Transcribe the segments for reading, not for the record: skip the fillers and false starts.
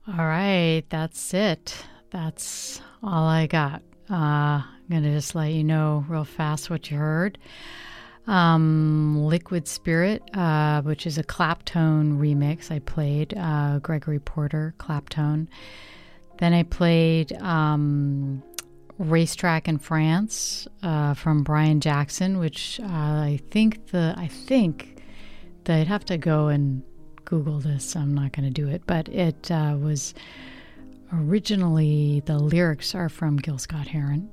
All right, that's it. That's all I got. I'm going to just let you know real fast what you heard. Liquid Spirit, which is a Claptone remix. I played Gregory Porter, Claptone. Then I played Racetrack in France from Brian Jackson, which I think I'd have to go and Google this. I'm not going to do it, but it was originally, the lyrics are from Gil Scott-Heron.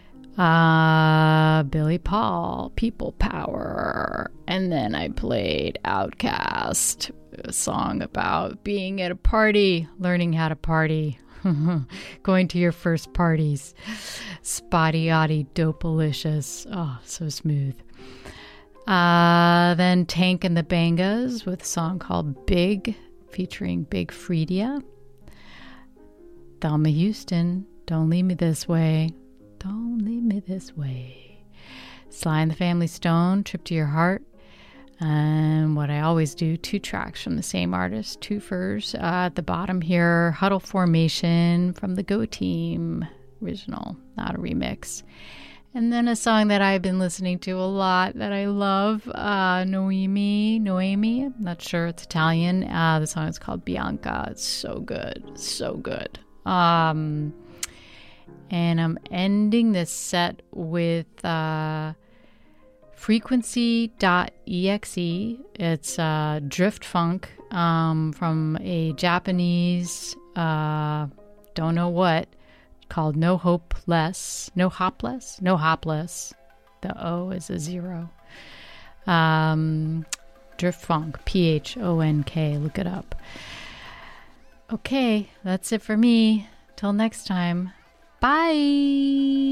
Billy Paul, People Power. And then I played Outcast, a song about being at a party, learning how to party, going to your first parties. Spotty-Otty, Dopalicious. Oh, so smooth. Then Tank and the Bangas with a song called Big, featuring Big Freedia. Thelma Houston, Don't Leave Me This Way. Don't Leave Me This Way. Sly and the Family Stone, Trip to Your Heart. And what I always do, 2 tracks from the same artist, twofers. At the bottom here, Huddle Formation from the Go Team. Original, not a remix. And then a song that I've been listening to a lot that I love, Noemi. I'm not sure, it's Italian. The song is called Bianca. It's so good, so good. And I'm ending this set with Frequency.exe. It's drift funk from a Japanese, don't know what, called No Hopless. The O is a 0. Drift funk, Phonk. Look it up. Okay, that's it for me. Till next time. Bye.